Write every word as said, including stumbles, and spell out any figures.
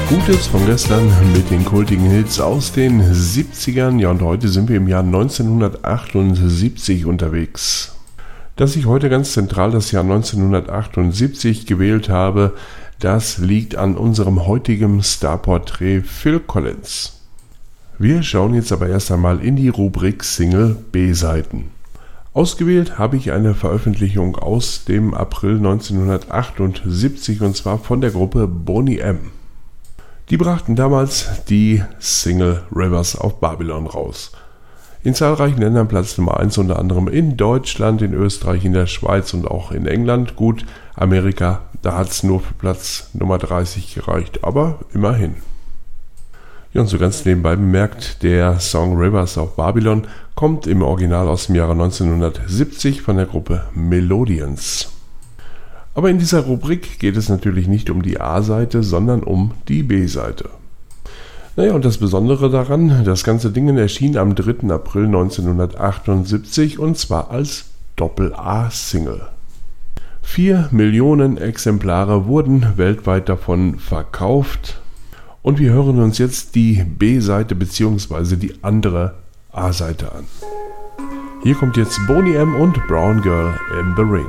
Gutes von gestern mit den kultigen Hits aus den siebzigern. Ja, und heute sind wir im Jahr neunzehnhundertachtundsiebzig unterwegs. Dass ich heute ganz zentral das Jahr neunzehnhundertachtundsiebzig gewählt habe, das liegt an unserem heutigen Starporträt Phil Collins. Wir schauen jetzt aber erst einmal in die Rubrik Single B-Seiten. Ausgewählt habe ich eine Veröffentlichung aus dem April neunzehnhundertachtundsiebzig und zwar von der Gruppe Boney M. Die brachten damals die Single Rivers of Babylon raus. In zahlreichen Ländern Platz Nummer eins, unter anderem in Deutschland, in Österreich, in der Schweiz und auch in England. Gut, Amerika, da hat es nur für Platz Nummer dreißig gereicht, aber immerhin. Ja, und so ganz nebenbei bemerkt, der Song Rivers of Babylon kommt im Original aus dem Jahre neunzehnhundertsiebzig von der Gruppe Melodians. Aber in dieser Rubrik geht es natürlich nicht um die A-Seite, sondern um die B-Seite. Naja, und das Besondere daran, das ganze Ding erschien am dritten April neunzehnhundertachtundsiebzig und zwar als Doppel-A-Single. Vier Millionen Exemplare wurden weltweit davon verkauft und wir hören uns jetzt die B-Seite bzw. die andere A-Seite an. Hier kommt jetzt Boney M. und Brown Girl in the Ring.